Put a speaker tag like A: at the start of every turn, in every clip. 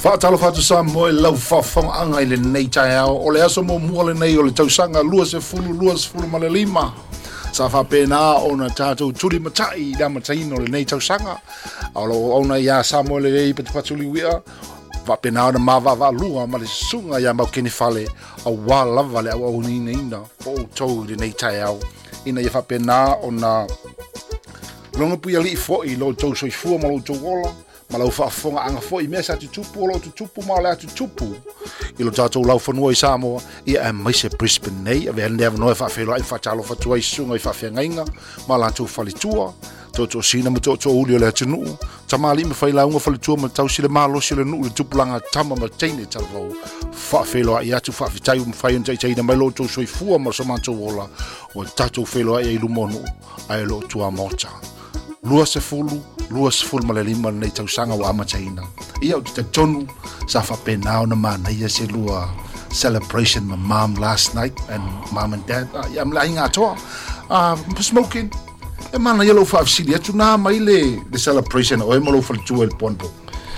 A: Whaatalo whatu sa mo e lau whawhanga i le nei tai au. O le aso mo mua le nei o le tausanga lua se fulu ma le lima. Sa whapena o na tātou turi matai i la mataino le nei tausanga. Alo ona ia sa mo le rei pati patuli wia. Whapena o na mawawa lua ma le sunga ia mau keni whale a wālawa le au nina ina. O tau le nei tai au. Ina ia whapena o na longa pui ali i fōi lo tau soi fua ma lo tau ola. Ma lau whaafonga anga fōi mea sa tutupu o lo tutupu ma le tutupu. I lo tātou lau whanua i Samoa ia e maise Brisbane nei. A vea nea wanoe whaafelo ai whaatalo whatua i sunga i whaafengainga. Ma lantou whalitua. Toto sina ma toto uli o le atunuu. Tamali me whailaunga whalitua ma tau sile malo sile nuu le tupulanga tama ma teine talau. Whaafelo ai atu whaafitai ma whaion teina mai lo tau soi fua ma somantou ola. O tātou whelo ai lumonu ai lo tua mota. Lua se fulu ma le lima nei tausanga wa amataina. Ia o te tonu sa whapena o na mana ia se lua celebration my mom last night and mom and dad. Ia mla inga atoa. Smoking. E mana ia lo whaafisili atu nā mai le celebration o e malo whalitua el ponpo.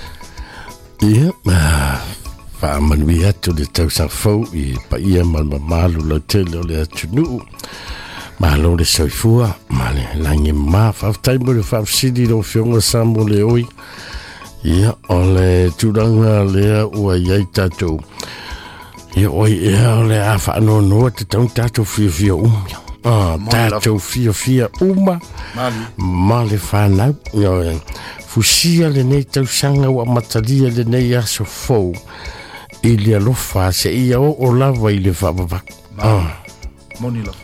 B: Ia, whaamanui atu le tausanga fau I pa ia malu la tele o le atunuu. Malo le soifua, male langi ma whaftai mo le whaafsidi no whionga samo le oi. Ia, o le turanga lea ua iai tātou. Ia oi ea o le a whaano noa te taun tātou fia umia. Tātou fia uma. Male whanau. Ia, fusia le nei tausanga wa matalia le nei aso fau. I le alofa se ia o lava I le whaapapaka.
A: Moni lava.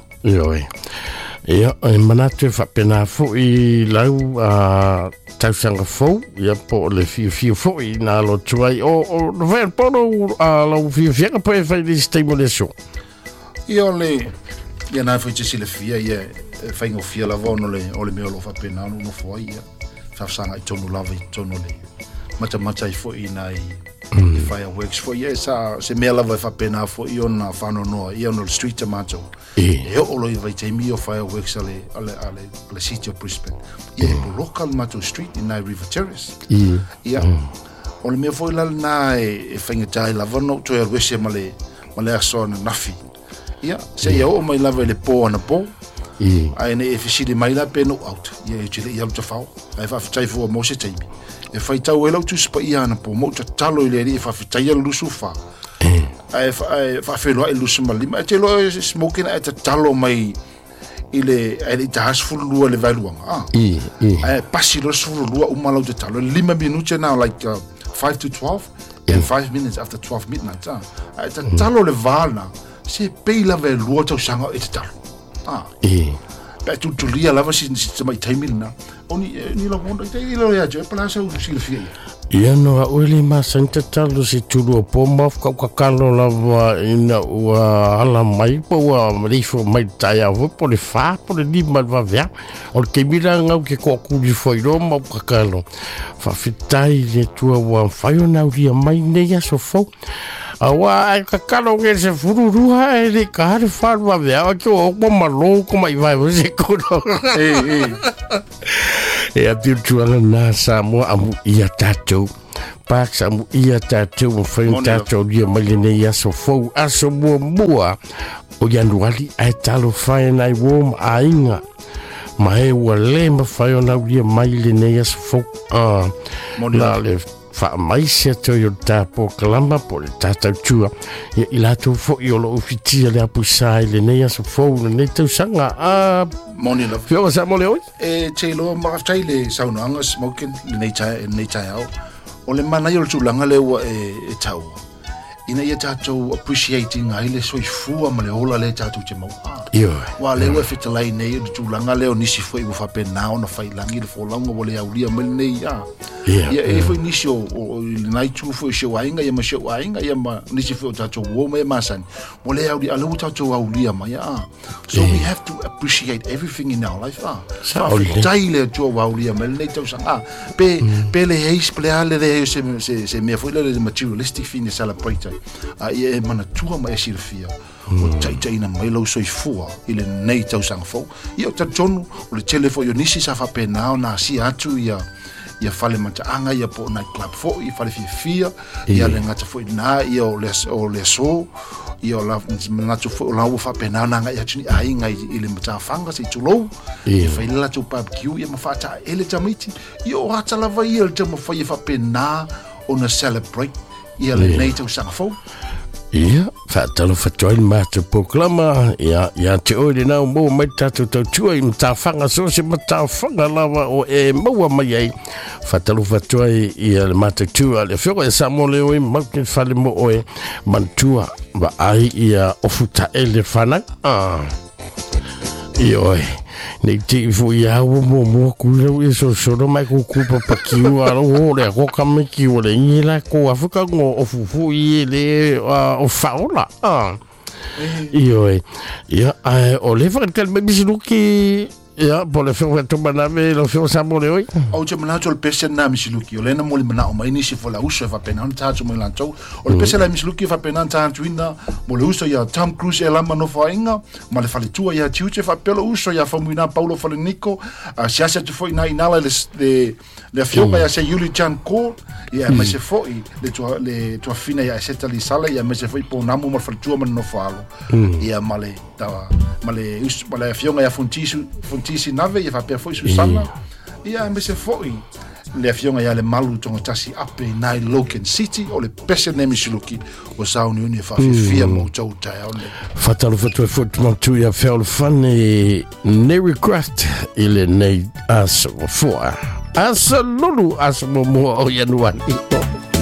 B: Ia, e manatu e whapena fo I lau tausanga fo, ia po le fio fo I nā lo tuai, o vea pono lau fio po e whai le steimo le so.
A: Ia le, ia nā whai tesi le fia, ia whaingo fia lava ono o le mea lo whapena anu no fo ia, whafsanga I tonu lava I tonu le, mata I fo I nai, fireworks fo ia, se mea lava e whapena fo I ona whano noa, ia ono le street a mato. E olo I vai teimi o fireworks ale city of Brisbane. Ia e local mato street in Nai River Terrace. Ia, o le mea foi lal nā e whaingatai lava no toi arwese ma le aso na nafi. Ia, se ia o mai lava le po ana po. Ai ne e fisiri mai la pe no out. Ia e tile ia luta whao. Ai whawhitai fua mo se teimi. E whaitau e lau tu spa ia ana po. Mo ta talo I le eri e whawhitai ala lusu wha. Ai whawhiloa I lusu malima. E te loa smoking e ta talo mai I le tahas fulu lua le vailuanga. Ai pasi lo fulu lua umalau te talo. 5 minute now like 5 to 12 and 5 minutes after 12 midnight. Ai ta talo le valna. Se peila ve lua tau sanga e te talo. Pe tutulia lava si mai taimina. Oni ni la wonda I lo ya je pala sa usi le fia.
B: Ia no a uli ma santa talo si tulu o poma kakalo lava ina ua ala mai po ua rifo mai taia vo po le fa po le lima va vea o ke mira ngau ke ko kuli foi roma kakalo fa fitai le tua ua faio na uria mai nei aso fo awa kakalo ke se fururua e le kare fa va vea o ke o malo ko mai vai vo se ko e a virtual na Samoa amu ia tatou Pax amu ia tatou mo whain tatou lia maline ia so fau aso mua o Januari ai talo whaina I wom a inga ma e ua le ma whaiona lia maline ia so fau na le wha mai se to yo tapo kalamba po le tatau tua ia ilato fo I olo ufitia le apu sai le nei aso fau le nei tau sanga
A: Moni love.
B: Fio sa mole oi?
A: E te lo maraftai le saunanga smoking le nei tai au. O le mana yo tulanga le ua e tau. Ina ia tātou appreciating ai le soifua ma le ola le tātou te mau. Wa le ua fitalai nei le tulanga leo nisi foi ua whapena o na whailangi le wholaunga wa le aulia mele nei ia. Ia e foi nisi o le nai tu foi se wainga ia ma se wainga ia ma nisi foi o tātou woma e masani. Mo le aulia alu tātou aulia ma ia. So we have to appreciate everything in our life. Tai le tua aulia mele nei tau sanga. Pe le heis ple ale le heis se mea foi le materialistic fine celebrate. Ia e mana tua ma e sirfia o tai na mai lau soifua I le nei tau sanga fau ia o tatonu o le telefo yo nisi sa whapena o na si atu ia ia fale mataanga ia po night club fo ia fale fia ia le ngata fo na ia o le so ia la ngata fo la wo fa penana nga ia tini ai nga ile matafanga se tulo ia fa ile la tu barbecue ia mafata ele tamiti ia o hata lava ia le tamo fa ia fa pena ona celebrate ia le nei tau sanga fo.
B: Ia, whaatalo whatoai mātou poklama, ia te oere nau mō mai tātou tau tua i mtawhanga so se mtawhanga lawa o maua mai ai. Whaatalo whatoai ia le mātou tua, le whioga e samo leo i mauke whale mo oe mantua wa ai ia ofuta e le whanau. Ia oe. Nei te fu ia o mo ku e so mai ku pa kiu aro o le ko kam ki o le ni la ko afuka ngo o fu i le o faula io ia o le fa tel me bisiluki ia po le fo to banave lo fo samole oi
A: o te mana tol pese na misiluki o le na mo le mana o mai ni se fo la uso fa pena ta tu mo lanto o le pese la misiluki fa pena ta tuina mo le uso ia Tom Cruise e la mano fa inga ma le fale tua ia tiuche fa pelo uso ia fa muina Paulo Falenico sia se tu foi na inala le fionga ia se Yuli Chan Ko ia ma se foi le tua fina ia se tali sala ia ma se foi po namu mo fale tua mano fa ia male ta male fionga ia fontisi nave ia fa pe foi Susana ia me se foi le afionga ia le malu tonga tasi ape nai Logan City o le pese nemi siluki o sauni uni fa fia mo tau tai ole
B: fatalo fatu fotu mo tu ia fel fane Neri Craft ile nei as for as lulu as mo o yanuan